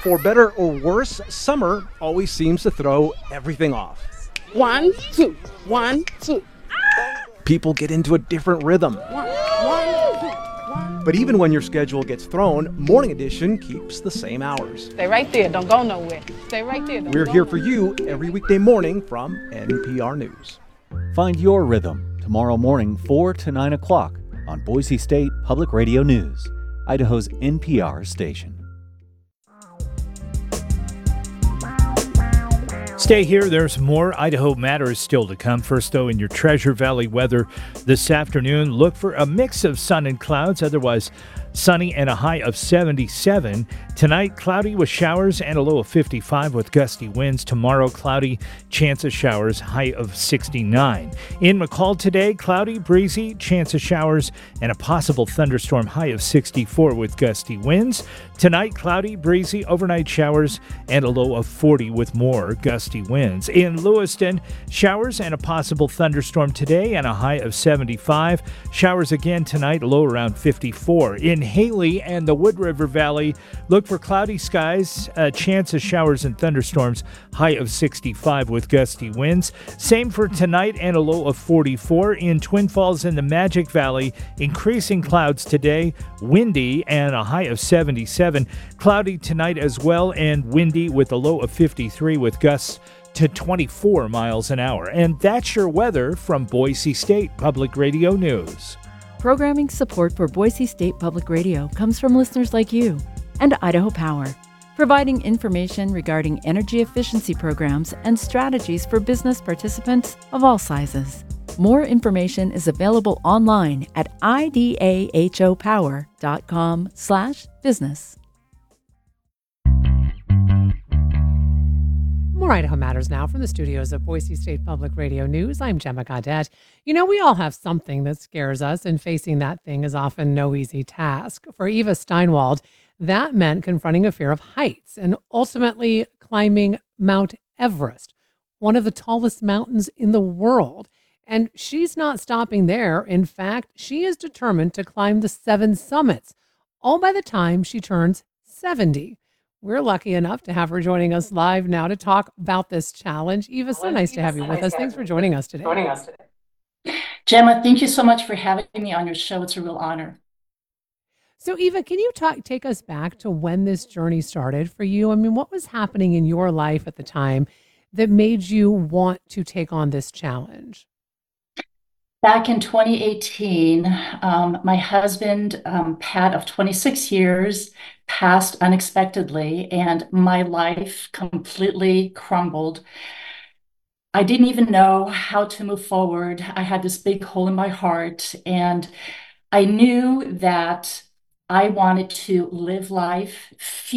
For better or worse, summer always seems to throw everything off. 1, 2, 1, 2. People get into a different rhythm. 1, 2. But even when your schedule gets thrown, Morning Edition keeps the same hours. Stay right there. Don't go nowhere. Stay right there. We're here for you every weekday morning from NPR News. Find your rhythm tomorrow morning 4 to 9 o'clock on Boise State Public Radio News, Idaho's NPR station. Stay here. There's more Idaho Matters still to come. First, though, in your Treasure Valley weather this afternoon, look for a mix of sun and clouds, otherwise sunny and a high of 77. Tonight, cloudy with showers and a low of 55 with gusty winds. Tomorrow, cloudy, chance of showers, high of 69. In McCall today, cloudy, breezy, chance of showers, and a possible thunderstorm, high of 64 with gusty winds. Tonight, cloudy, breezy, overnight showers, and a low of 40 with more gusty winds. In Lewiston, showers and a possible thunderstorm today and a high of 75. Showers again tonight, low around 54. In Haley and the Wood River Valley, look for cloudy skies, a chance of showers and thunderstorms, high of 65 with gusty winds. Same for tonight and a low of 44. In Twin Falls and the Magic Valley, increasing clouds today, windy and a high of 77. Cloudy tonight as well and windy with a low of 53 with gusts to 24 miles an hour. And that's your weather from Boise State Public Radio News. Programming support for Boise State Public Radio comes from listeners like you and Idaho Power, providing information regarding energy efficiency programs and strategies for business participants of all sizes. More information is available online at idahopower.com/business. More Idaho Matters now from the studios of Boise State Public Radio News. I'm Gemma Gaudette. You know, we all have something that scares us, and facing that thing is often no easy task. For Eva Steinwald, that meant confronting a fear of heights and ultimately climbing Mount Everest, one of the tallest mountains in the world. And she's not stopping there. In fact, she is determined to climb the 7 summits, all by the time she turns 70. We're lucky enough to have her joining us live now to talk about this challenge. Eva, so nice to have you with us. Thanks for joining us today. Gemma, thank you so much for having me on your show. It's a real honor. So, Eva, can you take us back to when this journey started for you? I mean, what was happening in your life at the time that made you want to take on this challenge? Back in 2018, my husband, Pat, of 26 years, passed unexpectedly, and my life completely crumbled. I didn't even know how to move forward. I had this big hole in my heart, and I knew that I wanted to live life,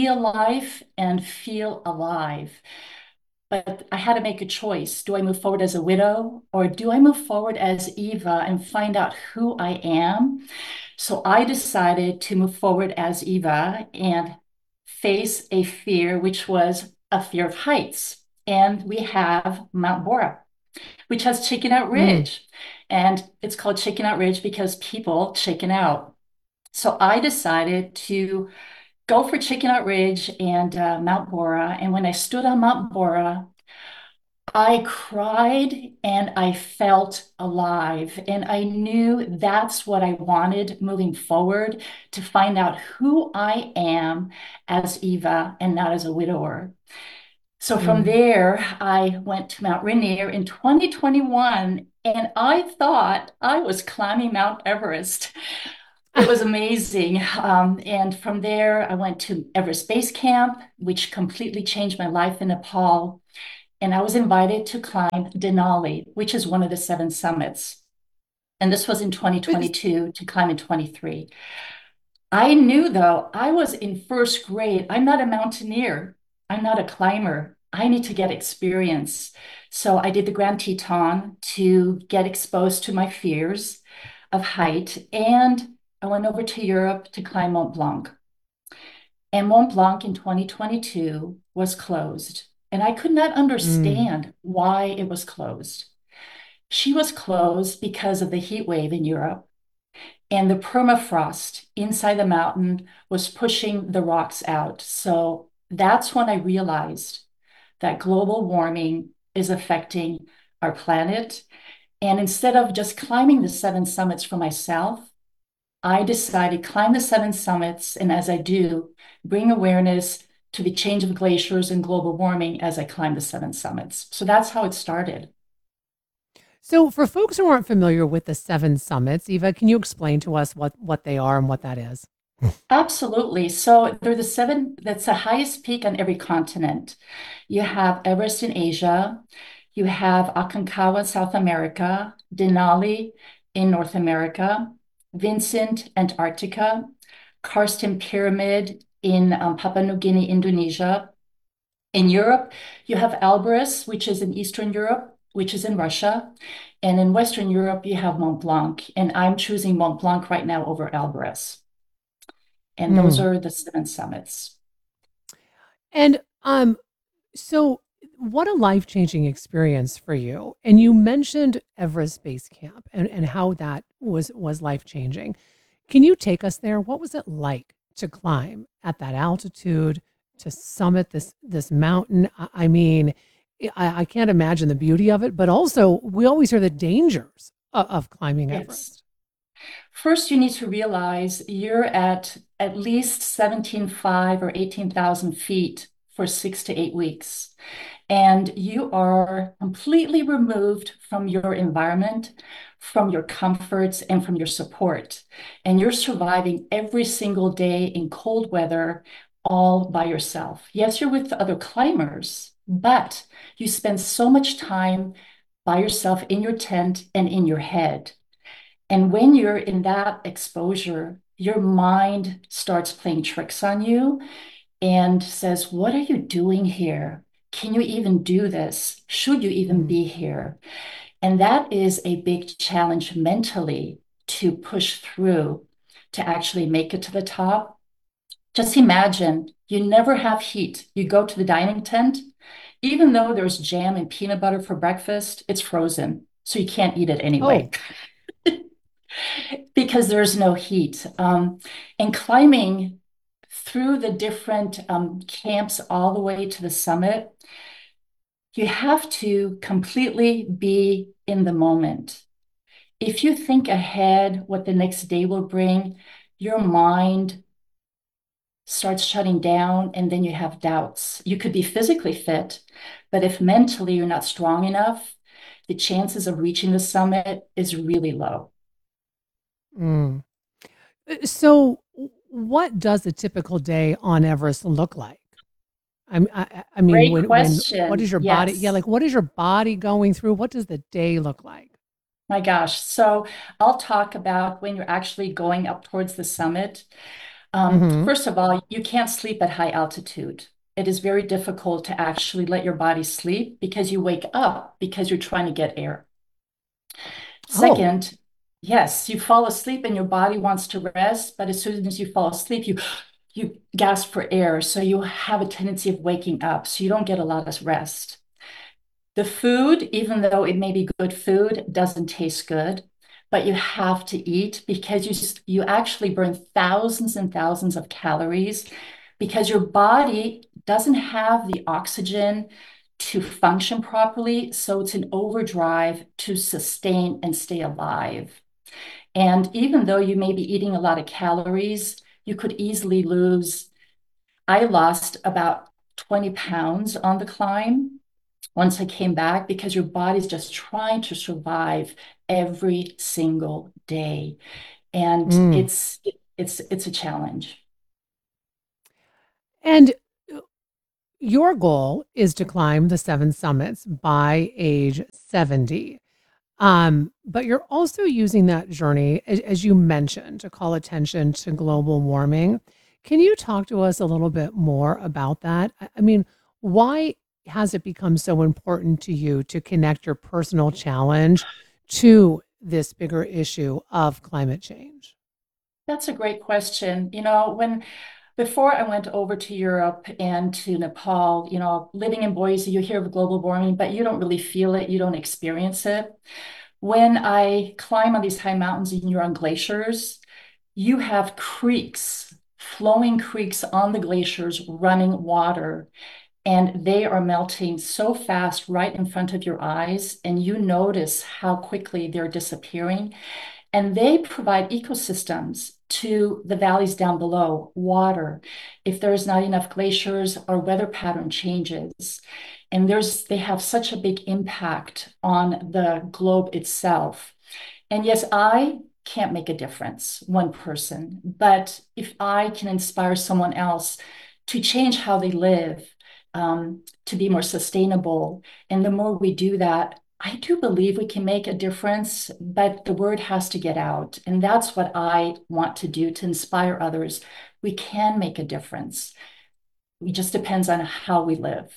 and feel alive. But I had to make a choice. Do I move forward as a widow, or do I move forward as Eva and find out who I am? So I decided to move forward as Eva and face a fear, which was a fear of heights. And we have Mount Bora, which has Chicken Out Ridge. And it's called Chicken Out Ridge because people chicken out. So I decided to go for Chicken Out Ridge and Mount Bora. And when I stood on Mount Bora, I cried and I felt alive. And I knew that's what I wanted moving forward, to find out who I am as Eva and not as a widower. So from there, I went to Mount Rainier in 2021, and I thought I was climbing Mount Everest. It was amazing. And from there, I went to Everest Base Camp, which completely changed my life in Nepal. And I was invited to climb Denali, which is one of the 7 summits. And this was in 2022 to climb in 23. I knew, though, I was in first grade. I'm not a mountaineer. I'm not a climber. I need to get experience. So I did the Grand Teton to get exposed to my fears of height. And I went over to Europe to climb Mont Blanc. And Mont Blanc in 2022 was closed. And I could not understand why it was closed. She was closed because of the heat wave in Europe. And the permafrost inside the mountain was pushing the rocks out. So that's when I realized that global warming is affecting our planet. And instead of just climbing the seven summits for myself, I decided climb the seven summits, and as I do, bring awareness to the change of glaciers and global warming as I climb the seven summits. So that's how it started. So, for folks who aren't familiar with the seven summits, Eva, can you explain to us what they are and what that is? Absolutely. So they're the seven, that's the highest peak on every continent. You have Everest in Asia, you have Aconcagua in South America, Denali in North America, Vincent, Antarctica, Karsten Pyramid in Papua New Guinea, Indonesia. In Europe, you have Elbrus, which is in Eastern Europe, which is in Russia. And in Western Europe, you have Mont Blanc. And I'm choosing Mont Blanc right now over Elbrus. And those Mm. are the seven summits. And so what a life-changing experience for you. And you mentioned Everest Base Camp and how that was life-changing. Can you take us there? What was it like to climb at that altitude, to summit this mountain? I mean, I can't imagine the beauty of it, but also we always hear the dangers of climbing Yes. Everest. First, you need to realize you're at least 17,500 or 18,000 feet for 6 to 8 weeks. And you are completely removed from your environment, from your comforts, and from your support. And you're surviving every single day in cold weather all by yourself. Yes, you're with other climbers, but you spend so much time by yourself in your tent and in your head. And when you're in that exposure, your mind starts playing tricks on you and says, what are you doing here? Can you even do this? Should you even Mm. be here? And that is a big challenge mentally to push through to actually make it to the top. Just imagine you never have heat. You go to the dining tent, even though there's jam and peanut butter for breakfast, it's frozen. So you can't eat it anyway. Oh, Because there's no heat. And climbing through the different camps all the way to the summit, you have to completely be in the moment. If you think ahead what the next day will bring, your mind starts shutting down and then you have doubts. You could be physically fit, but if mentally you're not strong enough, the chances of reaching the summit is really low. mm. So what does a typical day on Everest look like? I mean, Great what is question. your body? Yeah, Yes. like what is your body going through? What does the day look like? My gosh. So I'll talk about when you're actually going up towards the summit. Hmm. First of all, you can't sleep at high altitude. It is very difficult to actually let your body sleep because you wake up because you're trying to get air. Oh, Second, yes, you fall asleep and your body wants to rest, but as soon as you fall asleep, you gasp for air. So you have a tendency of waking up. So you don't get a lot of rest. The food, even though it may be good food, doesn't taste good, but you have to eat because you actually burn thousands and thousands of calories because your body doesn't have the oxygen to function properly. So it's an overdrive to sustain and stay alive. And even though you may be eating a lot of calories, you could easily lose. I lost about 20 pounds on the climb once I came back because your body's just trying to survive every single day. And mm. it's a challenge. And your goal is to climb the seven summits by age 70. But you're also using that journey, as you mentioned, to call attention to global warming. Can you talk to us a little bit more about that? I mean, why has it become so important to you to connect your personal challenge to this bigger issue of climate change? That's a great question. When before I went over to Europe and to Nepal, living in Boise, you hear of global warming, but you don't really feel it, you don't experience it. When I climb on these high mountains and you're on glaciers, you have creeks flowing creeks on the glaciers, running water, and they are melting so fast right in front of your eyes, and you notice how quickly they're disappearing. And they provide ecosystems to the valleys down below, water. If there's not enough glaciers, our weather pattern changes. And they have such a big impact on the globe itself. And yes, I can't make a difference, one person, but if I can inspire someone else to change how they live, to be more sustainable, and the more we do that, I do believe we can make a difference, but the word has to get out. And that's what I want to do, to inspire others. We can make a difference. It just depends on how we live.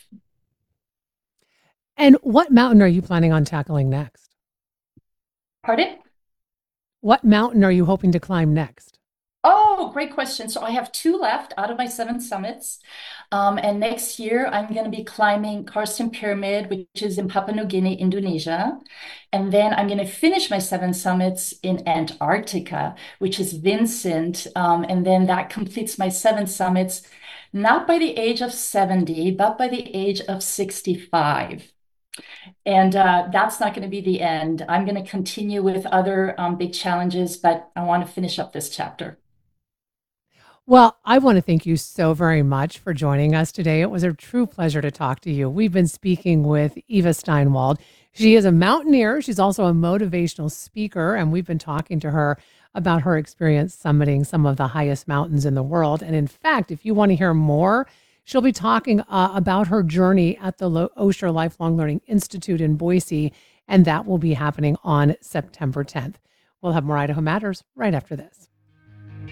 And what mountain are you planning on tackling next? Pardon? What mountain are you hoping to climb next? Oh, great question. So I have 2 left out of my 7 summits. And next year, I'm going to be climbing Karsten Pyramid, which is in Papua New Guinea, Indonesia. And then I'm going to finish my 7 summits in Antarctica, which is Vincent. And then that completes my 7 summits, not by the age of 70, but by the age of 65. And that's not going to be the end. I'm going to continue with other big challenges, but I want to finish up this chapter. Well, I want to thank you so very much for joining us today. It was a true pleasure to talk to you. We've been speaking with Eva Steinwald. She is a mountaineer. She's also a motivational speaker, and we've been talking to her about her experience summiting some of the highest mountains in the world. And in fact, if you want to hear more, she'll be talking about her journey at the Osher Lifelong Learning Institute in Boise, and that will be happening on September 10th. We'll have more Idaho Matters right after this.